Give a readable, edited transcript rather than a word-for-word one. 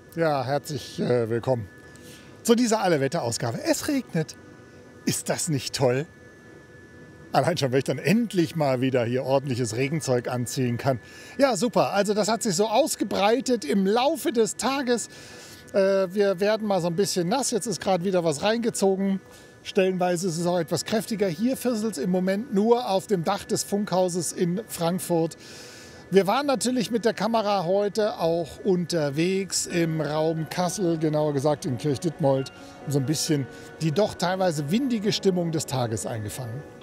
Ja, herzlich willkommen zu dieser Alle-Wetter-Ausgabe. Es regnet. Ist das nicht toll? Allein schon, wenn ich dann endlich mal wieder hier ordentliches Regenzeug anziehen kann. Ja, super. Also das hat sich so ausgebreitet im Laufe des Tages. Wir werden mal so ein bisschen nass. Jetzt ist gerade wieder was reingezogen. Stellenweise ist es auch etwas kräftiger. Hier fisselt es im Moment nur auf dem Dach des Funkhauses in Frankfurt. Wir waren natürlich mit der Kamera heute auch unterwegs im Raum Kassel, genauer gesagt in Kirchdittmold, um so ein bisschen die doch teilweise windige Stimmung des Tages eingefangen.